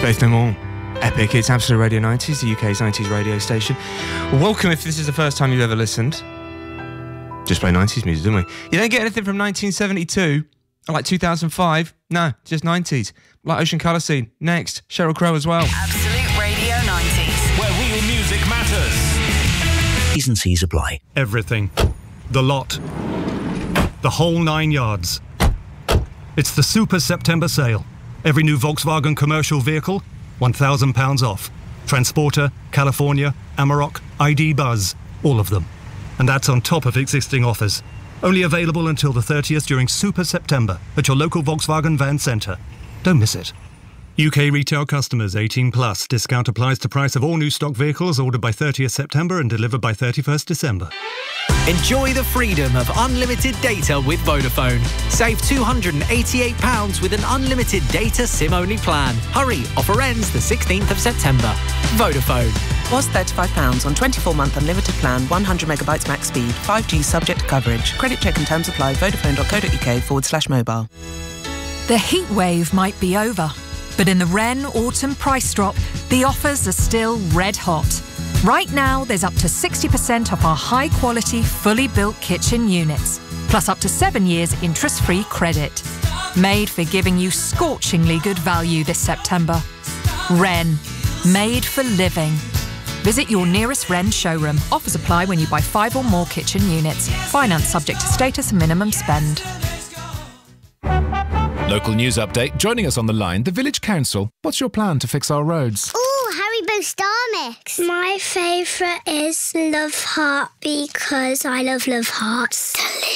Faith No More. Epic. It's Absolute Radio 90s, the UK's 90s radio station. Welcome if this is the first time you've ever listened. Just play 90s music, didn't we? You don't get anything from 1972 or like 2005. No, just 90s. Like Ocean Colour Scene. Next, Sheryl Crow as well. Absolute Radio 90s. Where real music matters. T's and C's apply. Everything. The lot. The whole 9 yards. It's the Super September sale. Every new Volkswagen commercial vehicle, £1,000 off. Transporter, California, Amarok, ID Buzz, all of them. And that's on top of existing offers. Only available until the 30th during Super September at your local Volkswagen van centre. Don't miss it. UK retail customers 18 plus. Discount applies to price of all new stock vehicles ordered by 30th September and delivered by 31st December. Enjoy the freedom of unlimited data with Vodafone. Save £288 with an unlimited data SIM-only plan. Hurry, offer ends the 16th of September. Vodafone. Was £35 on 24-month unlimited plan, 100 megabytes max speed, 5G subject to coverage. Credit check and terms apply. Vodafone.co.uk/mobile. The heat wave might be over, but in the Wren Autumn Price Drop, the offers are still red hot. Right now, there's up to 60% off our high-quality, fully built kitchen units, plus up to 7 years interest-free credit. Made for giving you scorchingly good value this September. Wren, made for living. Visit your nearest Wren showroom. Offers apply when you buy 5 or more kitchen units. Finance subject to status and minimum spend. Local news update. Joining us on the line, the Village Council. What's your plan to fix our roads? Ooh, Haribo Star Mix. My favourite is Love Heart because I love Love Hearts.